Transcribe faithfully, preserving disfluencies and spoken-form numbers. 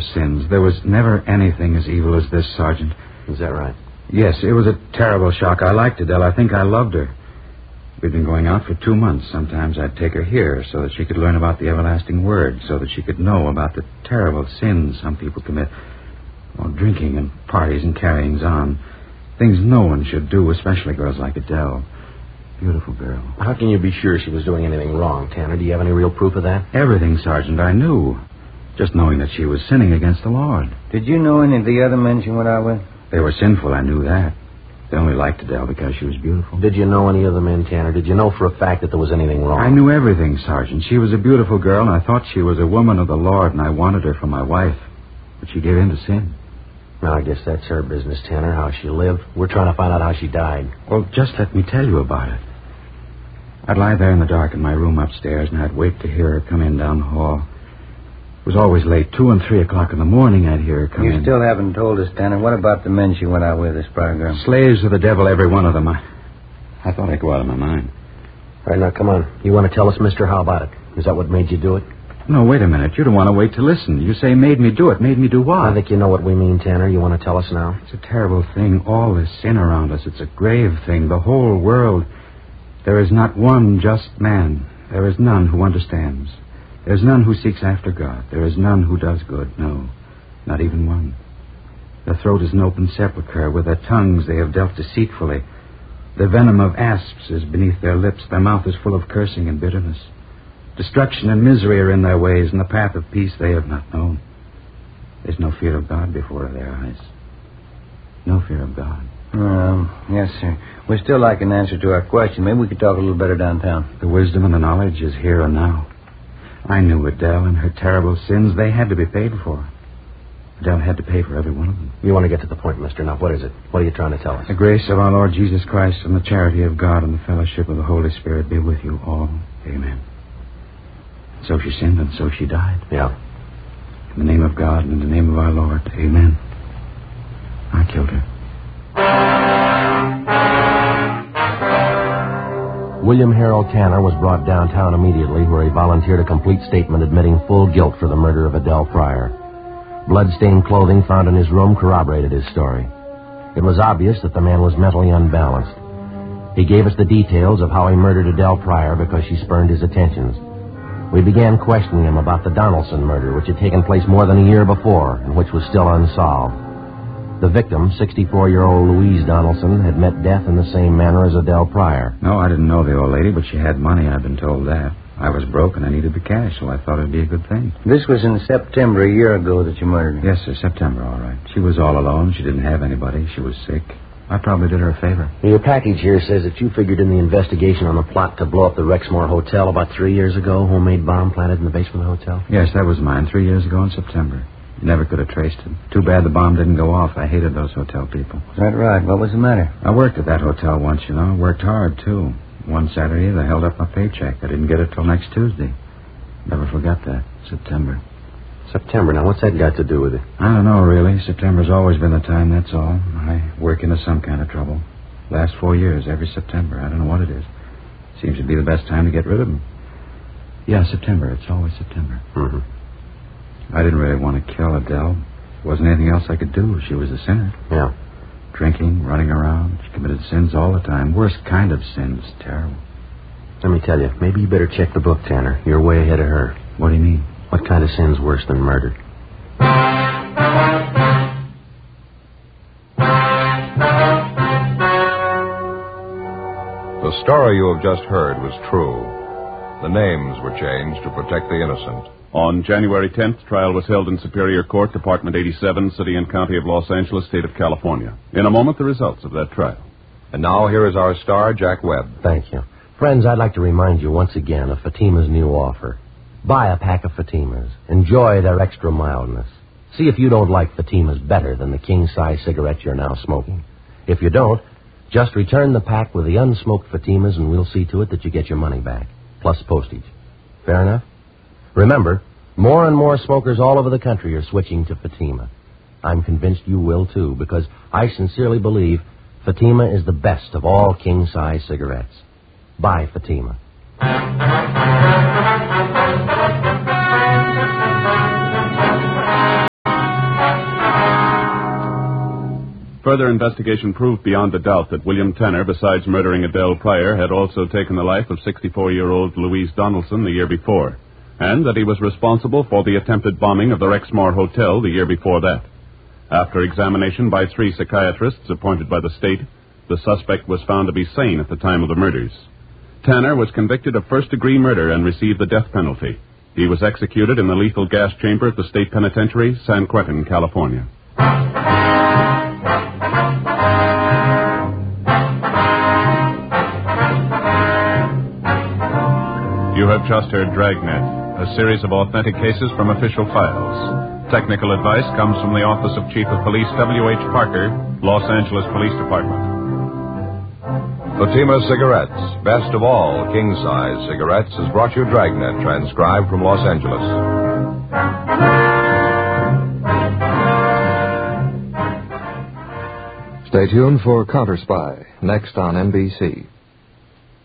her sins. There was never anything as evil as this, Sergeant. Is that right? Yes, it was a terrible shock. I liked Adele. I think I loved her. We'd been going out for two months. Sometimes I'd take her here so that she could learn about the everlasting word, so that she could know about the terrible sins some people commit. Oh, drinking and parties and carryings on. Things no one should do, especially girls like Adele. Beautiful girl. How can you be sure she was doing anything wrong, Tanner? Do you have any real proof of that? Everything, Sergeant, I knew. Just knowing that she was sinning against the Lord. Did you know any of the other men she went out with? They were sinful, I knew that. They only liked Adele because she was beautiful. Did you know any of the men, Tanner? Did you know for a fact that there was anything wrong? I knew everything, Sergeant. She was a beautiful girl, and I thought she was a woman of the Lord, and I wanted her for my wife. But she gave in to sin. Well, I guess that's her business, Tanner, how she lived. We're trying to find out how she died. Well, just let me tell you about it. I'd lie there in the dark in my room upstairs, and I'd wait to hear her come in down the hall. It was always late. Two and three o'clock in the morning I'd hear her come you in. You still haven't told us, Tanner. What about the men she went out with, this prior girl? Slaves of the devil, every one of them. I, I thought I'd go out of my mind. All right, now, come on. You want to tell us, mister, how about it? Is that what made you do it? No, wait a minute. You don't want to wait to listen. You say made me do it. Made me do what? I think you know what we mean, Tanner. You want to tell us now? It's a terrible thing. All this sin around us. It's a grave thing. The whole world. There is not one just man. There is none who understands. There is none who seeks after God. There is none who does good. No, not even one. Their throat is an open sepulchre. With their tongues they have dealt deceitfully. The venom of asps is beneath their lips. Their mouth is full of cursing and bitterness. Destruction and misery are in their ways, and the path of peace they have not known. There's no fear of God before their eyes. No fear of God. Um, yes, sir. We'd still like an answer to our question. Maybe we could talk a little better downtown. The wisdom and the knowledge is here and now. I knew Adele and her terrible sins. They had to be paid for. Adele had to pay for every one of them. You want to get to the point, mister. Now, what is it? What are you trying to tell us? The grace of our Lord Jesus Christ and the charity of God and the fellowship of the Holy Spirit be with you all. Amen. So she sinned and so she died. Yeah. In the name of God and in the name of our Lord. Amen. I killed her. William Harold Tanner was brought downtown immediately, where he volunteered a complete statement admitting full guilt for the murder of Adele Pryor. Blood-stained clothing found in his room corroborated his story. It was obvious that the man was mentally unbalanced. He gave us the details of how he murdered Adele Pryor because she spurned his attentions. We began questioning him about the Donaldson murder, which had taken place more than a year before and which was still unsolved. The victim, sixty-four-year-old Louise Donaldson, had met death in the same manner as Adele Pryor. No, I didn't know the old lady, but she had money. I've been told that. I was broke and I needed the cash, so I thought it'd be a good thing. This was in September, a year ago, that you murdered her. Yes, sir, September, all right. She was all alone. She didn't have anybody. She was sick. I probably did her a favor. Your package here says that you figured in the investigation on the plot to blow up the Rexmore Hotel about three years ago, homemade bomb planted in the basement of the hotel? Yes, that was mine, three years ago in September. Never could have traced it. Too bad the bomb didn't go off. I hated those hotel people. Is that right? What was the matter? I worked at that hotel once, you know. Worked hard, too. One Saturday, they held up my paycheck. I didn't get it till next Tuesday. Never forgot that. September. September. Now, what's that got to do with it? I don't know, really. September's always been the time, that's all. I work into some kind of trouble. Last four years, every September. I don't know what it is. Seems to be the best time to get rid of them. Yeah, September. It's always September. Mm-hmm. I didn't really want to kill Adele. There wasn't anything else I could do. She was a sinner. Yeah. Drinking, running around. She committed sins all the time. Worst kind of sins. Terrible. Let me tell you, maybe you better check the book, Tanner. You're way ahead of her. What do you mean? What kind of sin's worse than murder? The story you have just heard was true. The names were changed to protect the innocent. On January tenth, trial was held in Superior Court, Department eighty-seven, City and County of Los Angeles, State of California. In a moment, the results of that trial. And now here is our star, Jack Webb. Thank you. Friends, I'd like to remind you once again of Fatima's new offer. Buy a pack of Fatimas. Enjoy their extra mildness. See if you don't like Fatimas better than the king-size cigarette you're now smoking. If you don't, just return the pack with the unsmoked Fatimas and we'll see to it that you get your money back, plus postage. Fair enough? Remember, more and more smokers all over the country are switching to Fatima. I'm convinced you will, too, because I sincerely believe Fatima is the best of all king-size cigarettes. Buy Fatima. Further investigation proved beyond a doubt that William Tanner, besides murdering Adele Pryor, had also taken the life of sixty-four-year-old Louise Donaldson the year before, and that he was responsible for the attempted bombing of the Rexmore Hotel the year before that. After examination by three psychiatrists appointed by the state, the suspect was found to be sane at the time of the murders. Tanner was convicted of first-degree murder and received the death penalty. He was executed in the lethal gas chamber at the state penitentiary, San Quentin, California. You have just heard Dragnet, a series of authentic cases from official files. Technical advice comes from the Office of Chief of Police W H Parker, Los Angeles Police Department. Fatima Cigarettes, best of all king-size cigarettes, has brought you Dragnet, transcribed from Los Angeles. Stay tuned for Counter Spy, next on N B C.